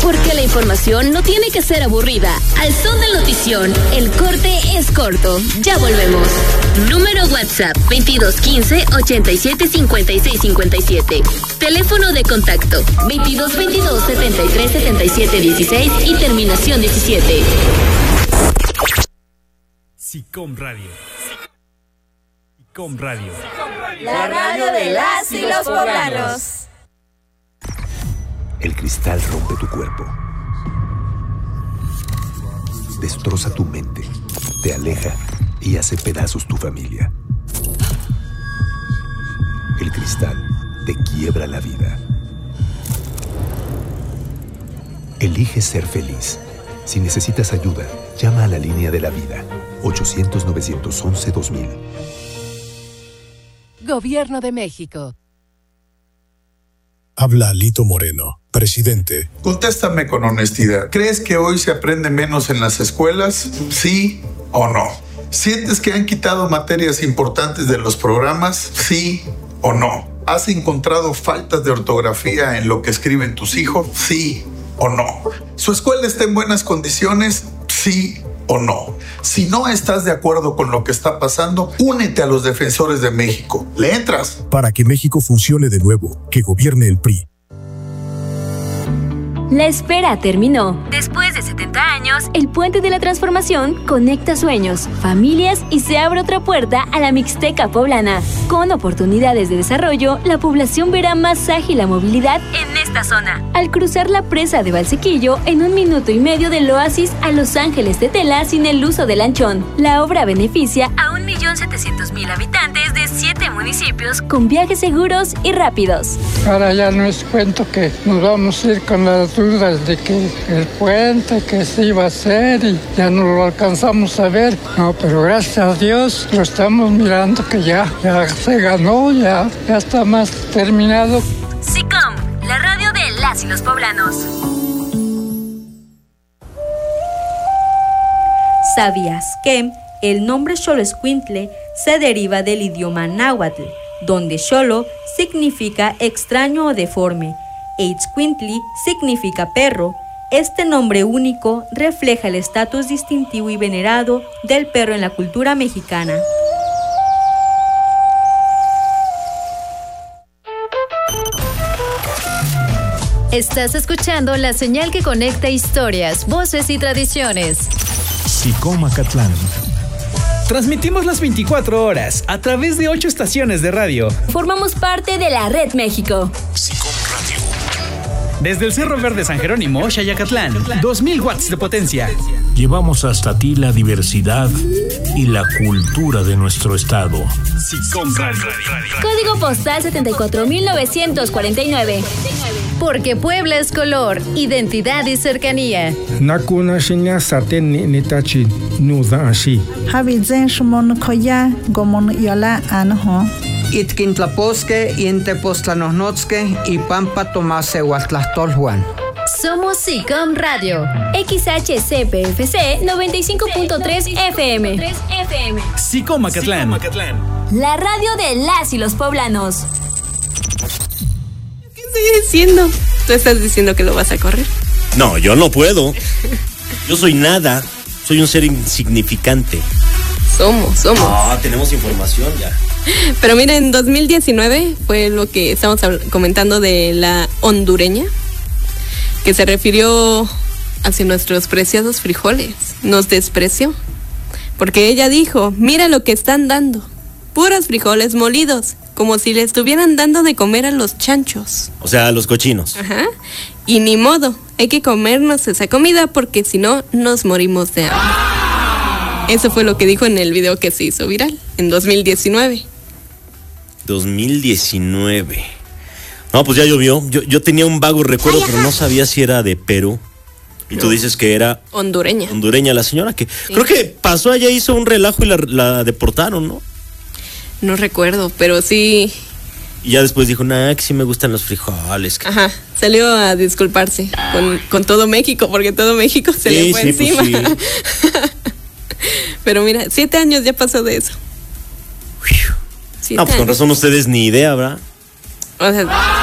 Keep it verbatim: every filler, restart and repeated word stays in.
Porque la información no tiene que ser aburrida. Al son de notición, el corte es corto. Ya volvemos. Número WhatsApp veintidós quince ochenta y siete cincuenta y seis cincuenta y siete. Teléfono de contacto veintidós veintidós setenta y tres setenta y siete dieciséis y terminación diecisiete. SICOM Radio. SICOM Radio. La radio de las y los poblanos. El cristal rompe tu cuerpo, destroza tu mente, te aleja y hace pedazos tu familia. El cristal te quiebra la vida. Elige ser feliz. Si necesitas ayuda, llama a la línea de la vida, ochocientos novecientos once dos mil. Gobierno de México. Habla Lito Moreno, presidente. Contéstame con honestidad. ¿Crees que hoy se aprende menos en las escuelas? ¿Sí o no? ¿Sientes que han quitado materias importantes de los programas? ¿Sí o no? ¿Has encontrado faltas de ortografía en lo que escriben tus hijos? ¿Sí o no? ¿Su escuela está en buenas condiciones? ¿Sí o no? Si no estás de acuerdo con lo que está pasando, únete a los defensores de México. ¿Le entras? Para que México funcione de nuevo, que gobierne el P R I. La espera terminó. Después de setenta años, el Puente de la Transformación conecta sueños, familias y se abre otra puerta a la Mixteca poblana. Con oportunidades de desarrollo, la población verá más ágil la movilidad en esta zona. Al cruzar la presa de Valsequillo en un minuto y medio del oasis a Los Ángeles de Tela sin el uso del lanchón. La obra beneficia a un millón setecientos mil habitantes de siete municipios con viajes seguros y rápidos. Ahora ya no es cuento que nos vamos a ir con las dudas de que el puente que se iba a hacer y ya no lo alcanzamos a ver. No, pero gracias a Dios lo estamos mirando que ya, ya se ganó, ya, ya está más terminado. SICOM, la radio de las y los poblanos. ¿Sabías que el nombre Xoloescuintle se deriva del idioma náhuatl, donde Xolo significa extraño o deforme, e Itzcuintli significa perro? Este nombre único refleja el estatus distintivo y venerado del perro en la cultura mexicana. Estás escuchando la señal que conecta historias, voces y tradiciones. SICOM Acatlán. Transmitimos las veinticuatro horas a través de ocho estaciones de radio. Formamos parte de la Red México. SICOM Radio. Desde el Cerro Verde San Jerónimo, Xayacatlán, dos mil watts de potencia. Llevamos hasta ti la diversidad y la cultura de nuestro estado. SICOM Radio. Código postal setenta y cuatro mil novecientos cuarenta y nueve. Porque Puebla es color, identidad y cercanía. Nakuna shinya saten ni nitachi nuda ashi. Habizen shmon koya gomon yola anho. Itkintlaposque, Intepostlanosnotzque y Pampa Tomase Huatlastolhuan. Somos SICOM Radio. X H C P F C noventa y cinco punto tres F M. SICOM Acatlán. La radio de las y los poblanos. ¿Qué estoy diciendo? ¿Tú estás diciendo que lo vas a correr? No, yo no puedo. Yo soy nada. Soy un ser insignificante. Somos, somos. Ah, tenemos información ya. Pero mira, en dos mil diecinueve fue lo que estamos comentando de la hondureña, que se refirió hacia nuestros preciados frijoles. Nos despreció, porque ella dijo, mira lo que están dando, puros frijoles molidos, como si le estuvieran dando de comer a los chanchos. O sea, a los cochinos. Ajá, y ni modo, hay que comernos esa comida porque si no, nos morimos de hambre. Eso fue lo que dijo en el video que se hizo viral, en dos mil diecinueve. dos mil diecinueve. No, pues ya llovió. Yo, yo tenía un vago recuerdo, pero no sabía si era de Perú. Y tú dices que era hondureña. Hondureña la señora, que sí. Creo que pasó allá, hizo un relajo y la, la deportaron, ¿no? No recuerdo, pero sí. Y ya después dijo, nah, que sí me gustan los frijoles. Ajá, salió a disculparse con, con todo México, porque todo México se sí, le fue sí, encima. Pues sí. Pero mira, siete años ya pasó de eso. No, pues con razón ustedes ni idea, ¿verdad? O sea,